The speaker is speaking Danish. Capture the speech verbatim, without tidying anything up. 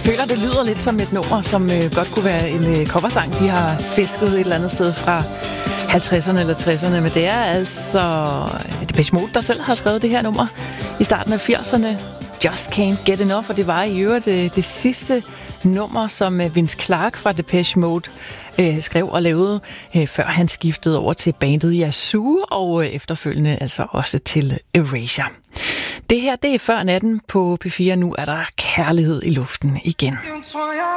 føler, det lyder lidt som et nummer, som øh, godt kunne være en øh, coversang. De har fisket et eller andet sted fra halvtredserne eller tresserne, men det er altså Depeche Mode, der selv har skrevet det her nummer i starten af firserne. Just Can't Get Enough, og det var i øvrigt det, det sidste nummer, som Vince Clarke fra Depeche Mode øh, skrev og lavede, øh, før han skiftede over til bandet Yazoo, og øh, efterfølgende altså også til Erasure. Det her, det er Før Natten på P fire. Nu er der kærlighed i luften igen.